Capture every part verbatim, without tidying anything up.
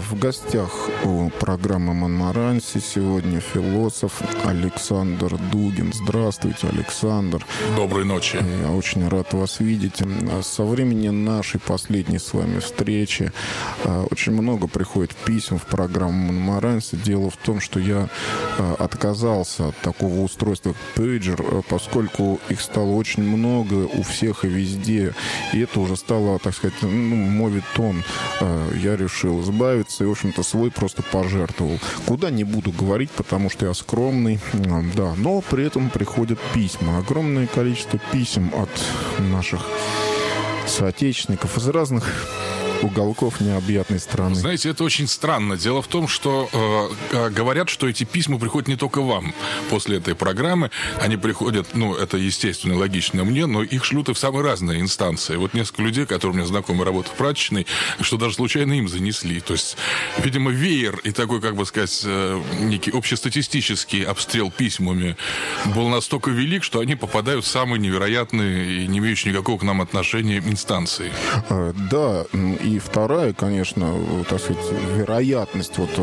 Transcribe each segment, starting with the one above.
В гостях у программы «Монмаранси» сегодня философ Александр Дугин. Здравствуйте, Александр. Доброй ночи. Я очень рад вас видеть. Со времени нашей последней с вами встречи очень много приходит писем в программу «Монмаранси». Дело в том, что я отказался от такого устройства, как пейджер, поскольку их стало очень много у всех и везде. И это уже стало, так сказать, ну, моветон. Я решил избавиться и, в общем-то, свой просто пожертвовал. Куда не буду говорить, потому что я скромный, да, но при этом приходят письма. Огромное количество писем от наших соотечественников из разных уголков необъятной страны. Знаете, это очень странно. Дело в том, что э, говорят, что эти письма приходят не только вам после этой программы. Они приходят, ну, это естественно, логично мне, но их шлют и в самые разные инстанции. Вот несколько людей, которые у меня знакомы, работают в прачечной, что даже случайно им занесли. То есть, видимо, веер и такой, как бы сказать, э, некий общестатистический обстрел письмами был настолько велик, что они попадают в самые невероятные и не имеющие никакого к нам отношения инстанции. А, да, и вторая, конечно, так сказать, вероятность вот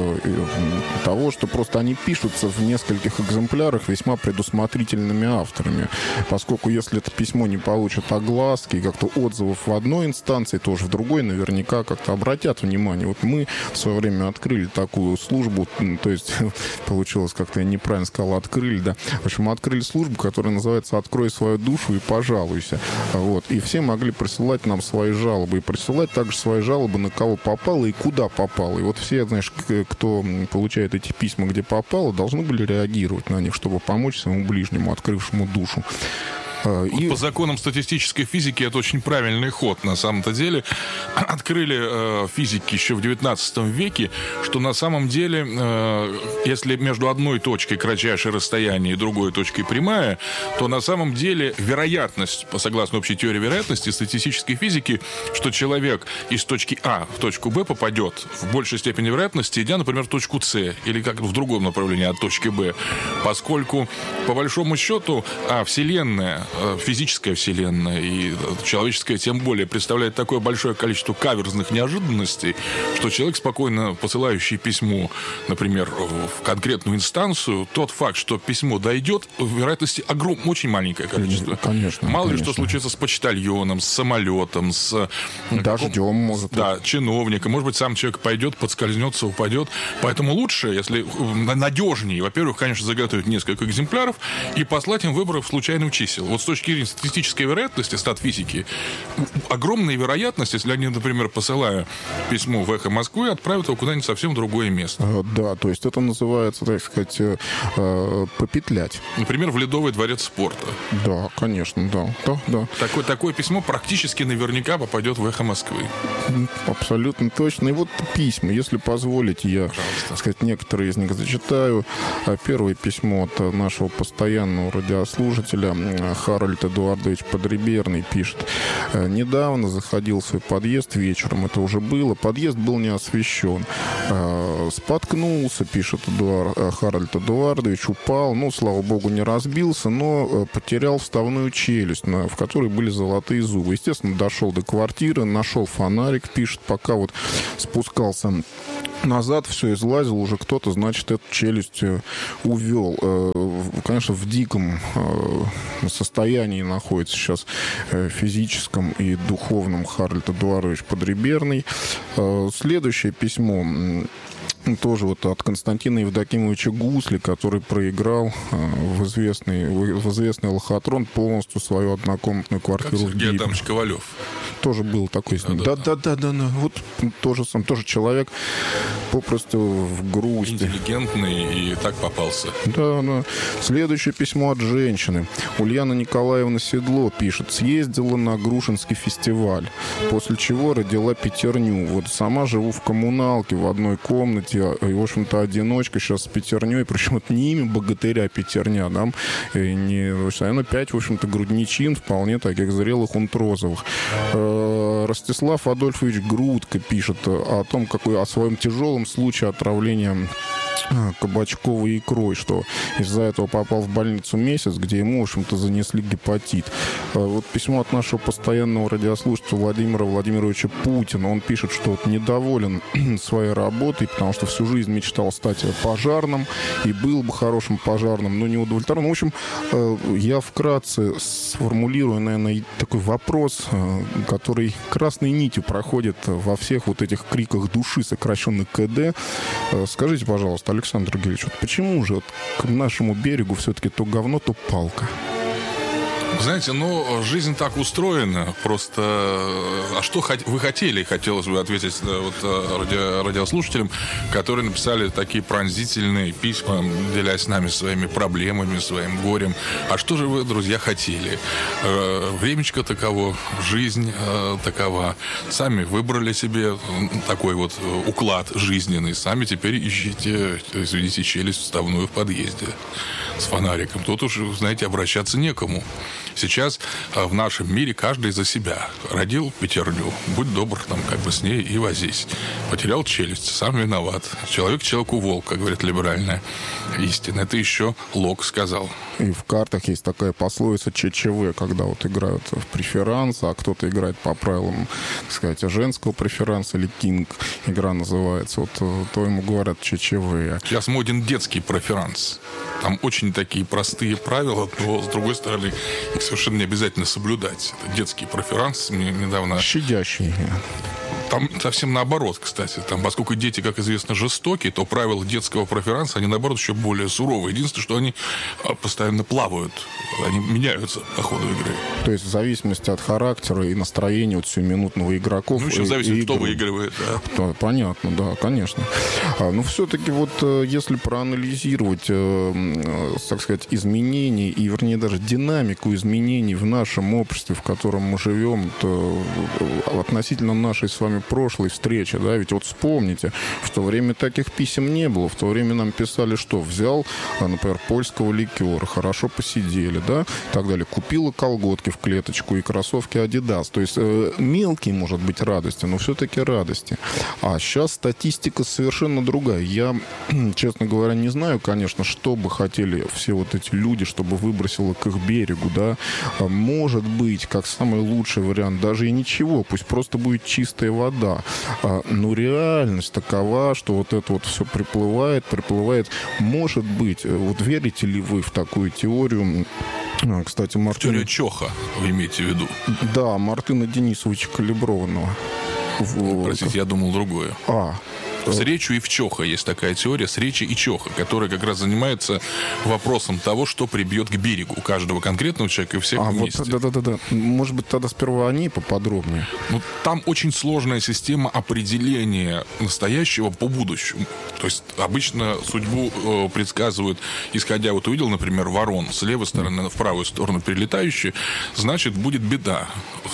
того, что просто они пишутся в нескольких экземплярах весьма предусмотрительными авторами. Поскольку если это письмо не получит огласки и как-то отзывов в одной инстанции, то уж в другой наверняка как-то обратят внимание. Вот мы в свое время открыли такую службу, то есть получилось как-то, я неправильно сказал, открыли, да. В общем, мы открыли службу, которая называется «Открой свою душу и пожалуйся». Вот. И все могли присылать нам свои жалобы. И присылать также свои жалобы, на кого попало и куда попало. И вот все, знаешь, кто получает эти письма, где попало, должны были реагировать на них, чтобы помочь своему ближнему, открывшему душу. Вот и... По законам статистической физики это очень правильный ход. На самом-то деле открыли э, физики еще в девятнадцатом веке, что на самом деле, э, если между одной точкой кратчайшее расстояние и другой точкой прямая, то на самом деле вероятность, согласно общей теории вероятности статистической физики, что человек из точки А в точку Б попадет в большей степени вероятности, идя, например, в точку С или как в другом направлении от точки Б, поскольку по большому счету а, Вселенная, физическая вселенная и человеческая тем более представляет такое большое количество каверзных неожиданностей, что человек, спокойно посылающий письмо, например, в конкретную инстанцию, тот факт, что письмо дойдет, в вероятности огромное, очень маленькое количество. Конечно. Мало конечно. ли что случится с почтальоном, с самолетом, с... Дождем, может. Да, чиновником. Может быть, сам человек пойдет, подскользнется, упадет. Поэтому лучше, если надежнее, во-первых, конечно, заготовить несколько экземпляров и послать им выборов случайных чисел. Вот с точки зрения статистической вероятности, статфизики, огромная вероятность, если они, например, посылая письмо в «Эхо Москвы», отправят его куда-нибудь совсем в другое место. Да, то есть это называется, так сказать, попетлять. Например, в Ледовый дворец спорта. Да, конечно, да. да, да. Такое, такое письмо практически наверняка попадет в «Эхо Москвы». Абсолютно точно. И вот письма, если позволите, я, так сказать, некоторые из них зачитаю. Первое письмо от нашего постоянного радиослушателя Харальд Эдуардович Подреберный пишет. Недавно заходил в свой подъезд вечером, это уже было. Подъезд был не освещен. Споткнулся, пишет Эдуард, Харальд Эдуардович, упал. Ну, слава богу, не разбился, но потерял вставную челюсть, в которой были золотые зубы. Естественно, дошел до квартиры, нашел фонарик, пишет, пока вот спускался назад, все излазил, уже кто-то, значит, эту челюсть увел. Конечно, в диком состоянии находится сейчас физическом и духовном Харальд Эдуардович Подреберный. Следующее письмо тоже вот от Константина Евдокимовича Гусли, который проиграл в известный, в известный лохотрон полностью свою однокомнатную квартиру. Как Сергей Адамович Ковалев. Тоже был такой с ним. Да-да-да, вот тоже сам, тоже человек попросту в грусти. Интеллигентный и так попался. Да, да. Следующее письмо от женщины. Ульяна Николаевна Седло пишет. Съездила на Грушинский фестиваль, после чего родила пятерню. Вот сама живу в коммуналке в одной комнате, и, в общем-то, одиночка сейчас с пятерней, причем это не имя богатыря пятерня, да, и не, оно пять, в общем-то, грудничин, вполне таких зрелых унтрозовых. Ростислав Адольфович Грудко пишет о том, какой, о своем тяжелом случае отравления кабачковой икрой, что из-за этого попал в больницу месяц, где ему, в общем-то, занесли гепатит. Вот письмо от нашего постоянного радиослушателя Владимира Владимировича Путина. Он пишет, что вот недоволен своей работой, потому что всю жизнь мечтал стать пожарным и был бы хорошим пожарным, но не удовлетворен. В общем, я вкратце сформулирую, наверное, такой вопрос, который красной нитью проходит во всех вот этих криках души, сокращенных КД. Скажите, пожалуйста, Александр Гельевич, вот почему же вот к нашему берегу все-таки то говно, то палка? Знаете, ну, жизнь так устроена, просто... А что вы хотели? Хотелось бы ответить вот, ради, радиослушателям, которые написали такие пронзительные письма, делясь с нами своими проблемами, своим горем. А что же вы, друзья, хотели? Времечко таково, жизнь такова. Сами выбрали себе такой вот уклад жизненный. Сами теперь ищите, извините, челюсть вставную в подъезде с фонариком. Тут уж, знаете, обращаться некому. Сейчас в нашем мире каждый за себя. Родил пятерню, будь добр, там, как бы с ней и возись. Потерял челюсть, сам виноват. Человек человеку волк, как говорит либеральная истина. Это еще Лок сказал. И в картах есть такая пословица ЧЧВ, когда вот играют в преферанс, а кто-то играет по правилам, так сказать, женского преферанса, или кинг игра называется. Вот то ему говорят ЧЧВ. Сейчас моден детский преферанс. Там очень такие простые правила, но, с другой стороны, их совершенно не обязательно соблюдать. Это детский преферанс. Мне недавно... Щадящий. Там совсем наоборот, кстати. Там, поскольку дети, как известно, жестокие, то правила детского преферанса, они, наоборот, еще более суровые. Единственное, что они постоянно плавают. Они меняются по ходу игры. То есть в зависимости от характера и настроения вот сиюминутного игроков. Ну, еще в зависимости, кто выигрывает. Да. Да, понятно, да, конечно. А, но все-таки вот если проанализировать, так сказать, изменения и, вернее, даже динамику изменений в нашем обществе, в котором мы живем, то относительно нашей с вами прошлой встречи, да, ведь вот вспомните, в то время таких писем не было, в то время нам писали, что взял, например, польского ликера, хорошо посидели, да, и так далее, купила колготки в клеточку и кроссовки Adidas, то есть э, мелкие, может быть, радости, но все-таки радости. А сейчас статистика совершенно другая. Я, честно говоря, не знаю, конечно, что бы хотели все вот эти люди, чтобы выбросило к их берегу, да, может быть, как самый лучший вариант, даже и ничего, пусть просто будет чистая вода. Но реальность такова, что вот это вот все приплывает, приплывает. Может быть, вот верите ли вы в такую теорию? Кстати, Мартын... Теория Чоха, вы имеете в виду? Да, Мартына Денисовича Калиброванного. Простите, я думал другое. А, С речью и в Чоха есть такая теория, с речи и Чоха, которая как раз занимается вопросом того, что прибьет к берегу каждого конкретного человека и всех а, вместе. Вот, да-да-да. Может быть, тогда сперва они поподробнее. Ну, там очень сложная система определения настоящего по будущему. То есть обычно судьбу э, предсказывают, исходя, вот увидел, например, ворон с левой стороны в правую сторону перелетающий, значит, будет беда.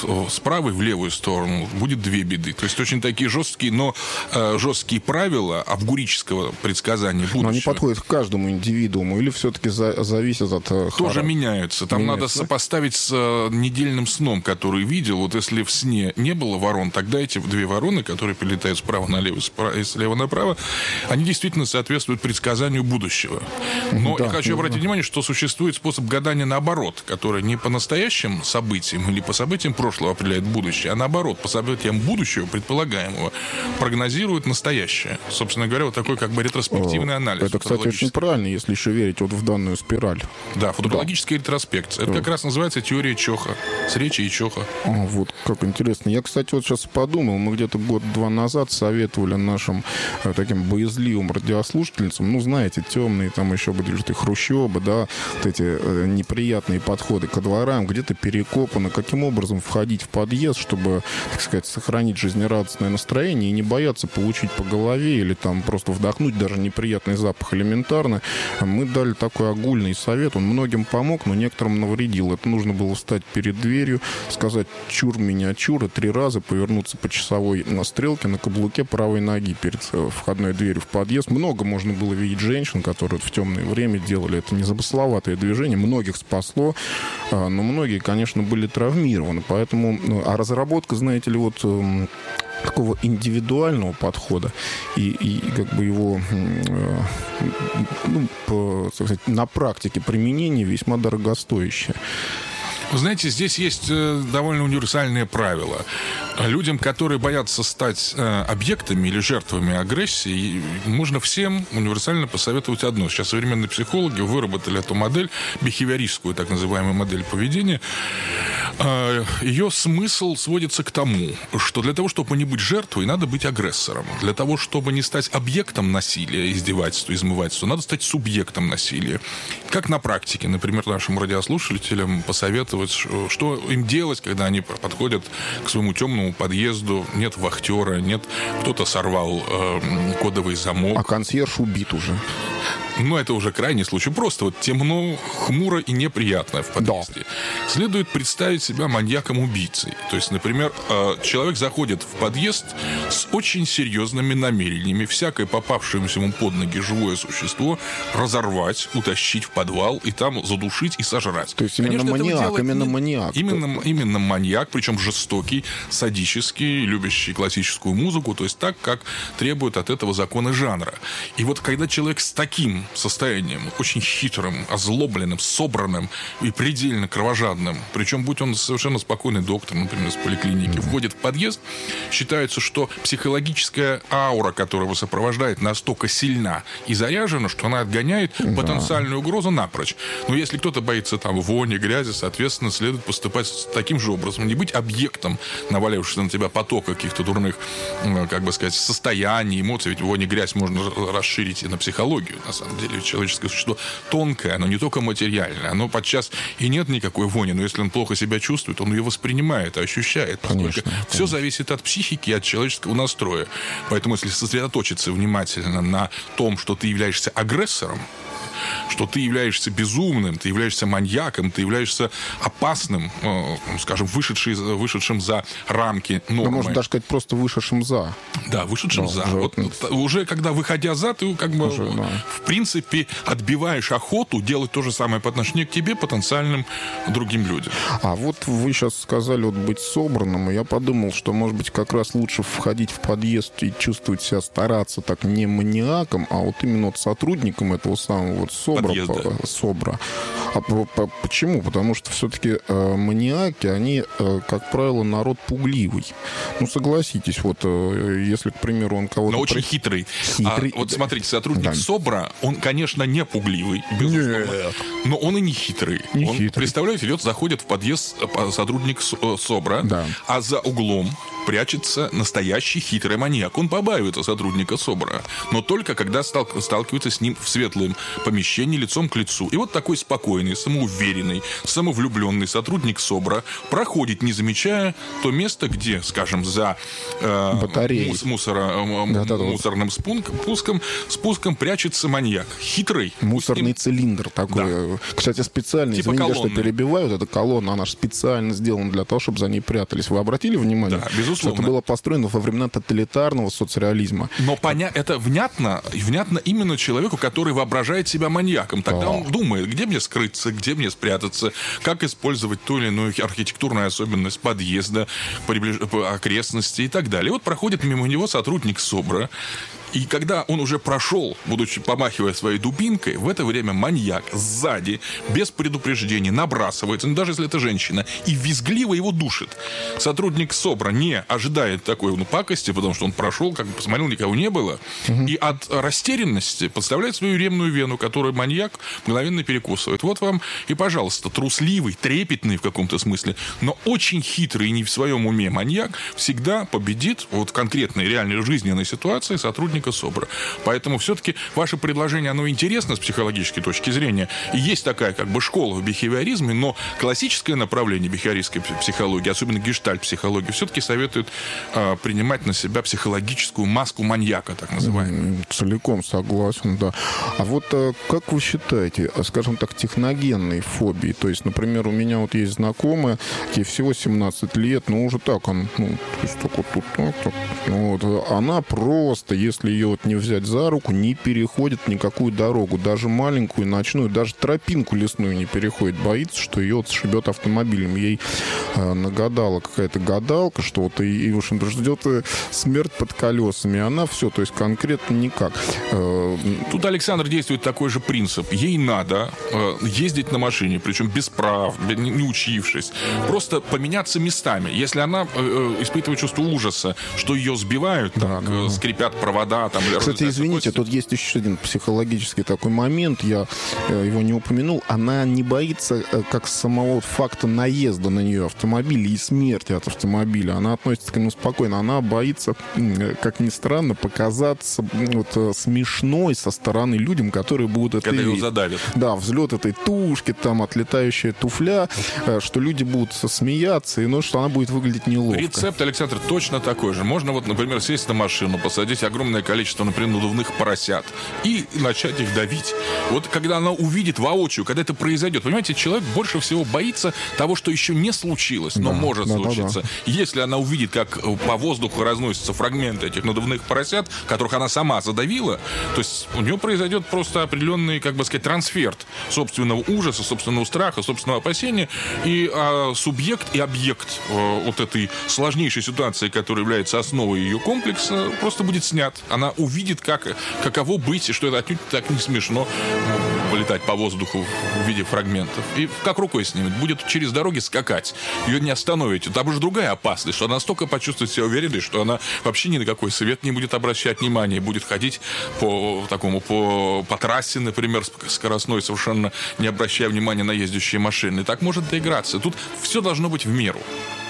С правой в левую сторону будет две беды. То есть очень такие жесткие, но э, жесткие правила авгурического предсказания будущего. Но они подходят к каждому индивидууму или все-таки за, зависят от Тоже хара... меняются. Там меняются, надо да? сопоставить с э, недельным сном, который видел. Вот если в сне не было ворон, тогда эти две вороны, которые перелетают справа налево и слева направо, они действительно соответствуют предсказанию будущего. Но да, я хочу да, обратить да. внимание, что существует способ гадания наоборот, который не по настоящим событиям или по событиям прошлого определяет будущее, а наоборот, по событиям будущего, предполагаемого, прогнозирует настоящее. Собственно говоря, вот такой как бы ретроспективный анализ. Это, кстати, очень правильно, если еще верить вот в данную спираль. Да, футурологическая да. ретроспекция. Это да. как раз называется теория Чоха. С речи и Чоха. А, вот как интересно. Я, кстати, вот сейчас подумал, мы где-то год-два назад советовали нашим э, таким боязливым радиослушательницам, ну, знаете, темные там еще были и хрущобы, да, вот эти э, неприятные подходы ко дворам, где-то перекопаны, каким образом входить в подъезд, чтобы, так сказать, сохранить жизнерадостное настроение и не бояться получить по голове или там просто вдохнуть даже неприятный запах элементарно. Мы дали такой огульный совет, он многим помог, но некоторым навредил. Это нужно было встать перед дверью, сказать «чур меня, чур», и три раза повернуться по часовой на стрелке на каблуке правой ноги перед входной дверью в подъезд. Много можно было видеть женщин, которые в темное время делали это незамысловатое движение. Многих спасло, но многие, конечно, были травмированы. Поэтому, а разработка, знаете ли, вот такого индивидуального подхода и, и как бы его ну, по, так сказать, на практике применения весьма дорогостоящее. Вы знаете, здесь есть довольно универсальные правила. Людям, которые боятся стать объектами или жертвами агрессии, можно всем универсально посоветовать одно. Сейчас современные психологи выработали эту модель, бихевиористскую, так называемую модель поведения. Ее смысл сводится к тому, что для того, чтобы не быть жертвой, надо быть агрессором. Для того, чтобы не стать объектом насилия, издевательства, измывательства, надо стать субъектом насилия. Как на практике, например, нашим радиослушателям посоветовать, что им делать, когда они подходят к своему темному подъезду, нет вахтера, нет, кто-то сорвал э, кодовый замок. А консьерж убит уже. Но это уже крайний случай. Просто вот темно, хмуро и неприятно в подъезде. Да. Следует представить себя маньяком-убийцей. То есть, например, человек заходит в подъезд с очень серьезными намерениями всякое попавшееся ему под ноги живое существо разорвать, утащить в подвал и там задушить и сожрать. То есть именно Конечно, маньяк, именно нет. маньяк. Именно, именно маньяк, причем жестокий, садический, любящий классическую музыку, то есть так, как требуют от этого законы жанра. И вот когда человек с таким состоянием, очень хитрым, озлобленным, собранным и предельно кровожадным, причем будь он совершенно спокойный доктор, например, из поликлиники, mm-hmm. входит в подъезд, считается, что психологическая аура, которая его сопровождает, настолько сильна и заряжена, что она отгоняет mm-hmm. потенциальную угрозу напрочь. Но если кто-то боится там вони, грязи, соответственно, следует поступать таким же образом, не быть объектом, навалившегося на тебя потока каких-то дурных, как бы сказать, состояний, эмоций, ведь вони, грязь можно расширить и на психологию, на самом деле. Деле человеческое существо тонкое, оно не только материальное, оно подчас и нет никакой вони, но если он плохо себя чувствует, он ее воспринимает, ощущает. Конечно, конечно. Все зависит от психики, от человеческого настроя. Поэтому если сосредоточиться внимательно на том, что ты являешься агрессором, что ты являешься безумным, ты являешься маньяком, ты являешься опасным, э, скажем, вышедший, вышедшим за рамки нормы. Да, можно даже сказать, просто вышедшим за. Да, вышедшим да, за. Вот, уже когда, выходя за, ты как бы, уже, да. в принципе, отбиваешь охоту делать то же самое по отношению к тебе, потенциальным другим людям. А вот вы сейчас сказали вот быть собранным, и я подумал, что, может быть, как раз лучше входить в подъезд и чувствовать себя, стараться так не маниаком, а вот именно вот сотрудником этого самого вот СОБРа, по, СОБРа. А по, по, почему? Потому что все-таки э, маниаки, они, э, как правило, народ пугливый. Ну, согласитесь, вот э, если, к примеру, он кого-то... Но очень при... хитрый. хитрый. А, вот смотрите, сотрудник да. СОБРа, он, конечно, не пугливый, безусловно, Нет. но он и не хитрый. Не он, хитрый. Представляете, идет, заходит в подъезд сотрудник СОБРа, да. а за углом прячется настоящий хитрый маньяк. Он побаивается сотрудника СОБРа, но только когда сталкивается с ним в светлом помещении лицом к лицу. И вот такой спокойный, самоуверенный, самовлюбленный сотрудник СОБРа проходит, не замечая то место, где, скажем, за э, мус- мусора, э, да, да, мусорным спунк, пуском, спуском прячется маньяк. Хитрый. Мусорный пустим... цилиндр такой. Да. Кстати, специально, типа извините, колонны. Что перебивают, эта колонна, она же специально сделана для того, чтобы за ней прятались. Вы обратили внимание? Да, безусловно. Это было построено во времена тоталитарного социализма. Но поня... это внятно, внятно именно человеку, который воображает себя маньяком. Тогда а. он думает, где мне скрыться, где мне спрятаться, как использовать ту или иную архитектурную особенность подъезда, приближ... окрестности и так далее. И вот проходит мимо него сотрудник СОБРа. И когда он уже прошел, будучи помахивая своей дубинкой, в это время маньяк сзади, без предупреждения, набрасывается, ну, даже если это женщина, и визгливо его душит. Сотрудник СОБРа не ожидает такой ну, пакости, потому что он прошел, как бы посмотрел, никого не было, угу. и от растерянности подставляет свою ремную вену, которую маньяк мгновенно перекусывает. Вот вам и, пожалуйста, трусливый, трепетный в каком-то смысле, но очень хитрый и не в своем уме маньяк всегда победит вот в конкретной реальной жизненной ситуации сотрудника СОБРа. Поэтому все-таки ваше предложение, оно интересно с психологической точки зрения. И есть такая как бы школа в бихевиоризме, но классическое направление бихевиористской психологии, особенно гештальт-психологии, все-таки советует э, принимать на себя психологическую маску маньяка, так называемую. Целиком согласен, да. А вот э, как вы считаете, скажем так, техногенные фобии? То есть, например, у меня вот есть знакомая, ей всего семнадцать лет, но уже так, он, ну, то есть только тут так, так. Ну, вот, она просто, если если ее вот не взять за руку, не переходит никакую дорогу, даже маленькую, ночную, даже тропинку лесную не переходит, боится, что ее вот сшибет автомобилем. Ей э, нагадала какая-то гадалка, что вот и, и в общем, ждет смерть под колесами, она все, то есть конкретно никак. Э, Тут, Александр, действует такой же принцип. Ей надо э, ездить на машине, причем без прав, не, не учившись, просто поменяться местами. Если она э, испытывает чувство ужаса, что ее сбивают, да, так, да. Э, скрипят провода. Там, Кстати, извините, тут есть еще один психологический такой момент, я э, его не упомянул. Она не боится э, как самого факта наезда на нее автомобиля и смерти от автомобиля. Она относится к нему спокойно. Она боится, э, как ни странно, показаться вот, э, смешной со стороны людям, которые будут это Когда видеть. его задавят. Да, взлет этой тушки, там, отлетающая туфля, э, что люди будут смеяться, и ну, что она будет выглядеть неловко. Рецепт, Александр, точно такой же. Можно вот, например, сесть на машину, посадить огромное количество, например, надувных поросят и начать их давить. Вот когда она увидит воочию, когда это произойдет, понимаете, человек больше всего боится того, что еще не случилось, но да, может да, случиться. Да, да. Если она увидит, как по воздуху разносятся фрагменты этих надувных поросят, которых она сама задавила, то есть у нее произойдет просто определенный, как бы сказать, трансферт собственного ужаса, собственного страха, собственного опасения, и а, субъект и объект а, вот этой сложнейшей ситуации, которая является основой ее комплекса, просто будет снят. Она увидит, как, каково быть, и что это отнюдь так не смешно полетать по воздуху в виде фрагментов. И как рукой снимет. Будет через дороги скакать. Ее не остановите. Там уже другая опасность, что она настолько почувствует себя уверенной, что она вообще ни на какой свет не будет обращать внимания. Будет ходить по такому, по, по трассе, например, скоростной, совершенно не обращая внимания на ездящие машины. И так может доиграться. Тут все должно быть в меру.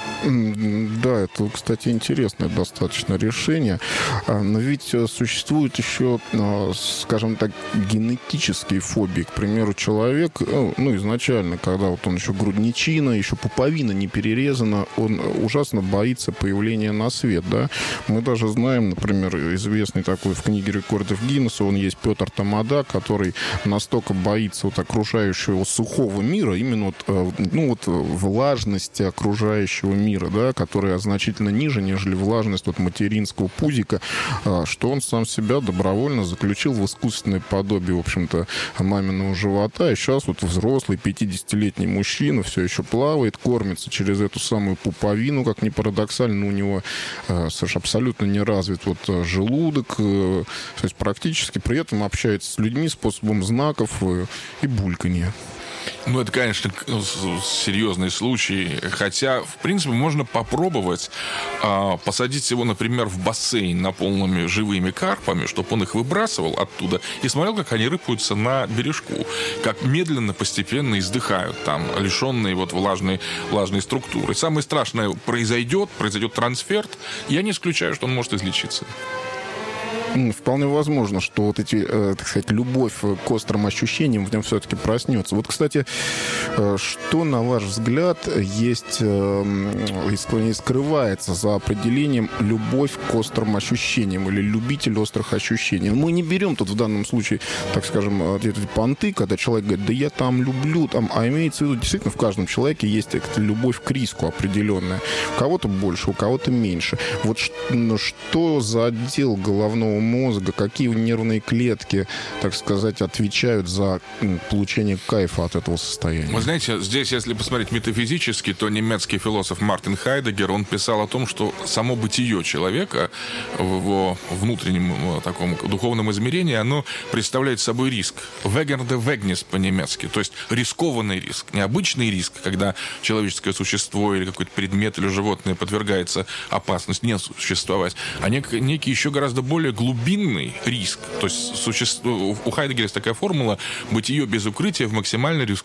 Да, это, кстати, интересное достаточно решение. Но ведь существуют еще, скажем так, генетические фобии. К примеру, человек, ну, изначально, когда вот он еще грудничина, еще пуповина не перерезана, он ужасно боится появления на свет, да. Мы даже знаем, например, известный такой в книге рекордов Гиннесса, он есть Петр Тамада, который настолько боится вот окружающего сухого мира, именно вот, ну, вот влажности окружающего мира, мира, да, которая значительно ниже, нежели влажность вот материнского пузика, что он сам себя добровольно заключил в искусственное подобие, в общем-то, маминого живота. И сейчас вот взрослый пятидесятилетний мужчина все еще плавает, кормится через эту самую пуповину, как ни парадоксально, у него абсолютно не развит вот желудок, то есть практически при этом общается с людьми способом знаков и бульканья. Ну, это, конечно, серьезный случай. Хотя, в принципе, можно попробовать а, посадить его, например, в бассейн, наполненными живыми карпами, чтобы он их выбрасывал оттуда и смотрел, как они рыпаются на бережку, как медленно, постепенно издыхают там, лишенные вот влажной, влажной структуры. Самое страшное произойдет, произойдет трансферт. Я не исключаю, что он может излечиться. Вполне возможно, что вот эти, э, так сказать, любовь к острым ощущениям в нем все-таки проснется. Вот, кстати, э, что, на ваш взгляд, есть, э, скрывается за определением любовь к острым ощущениям или любитель острых ощущений? Мы не берем тут в данном случае, так скажем, эти понты, когда человек говорит, да я там люблю, там, а имеется в виду, действительно, в каждом человеке есть любовь к риску определенная. У кого-то больше, у кого-то меньше. Вот что за отдел головного мозга, какие нервные клетки, так сказать, отвечают за получение кайфа от этого состояния? Вы знаете, здесь, если посмотреть метафизически, то немецкий философ Мартин Хайдеггер, он писал о том, что само бытие человека в его внутреннем таком духовном измерении, оно представляет собой риск. Вегер де Вегнис по-немецки, то есть рискованный риск. Необычный риск, когда человеческое существо или какой-то предмет или животное подвергается опасности не существовать, а нек- некий еще гораздо более глубинный риск. То есть существо... у Хайдеггера есть такая формула: бытие без укрытия в максимально риск...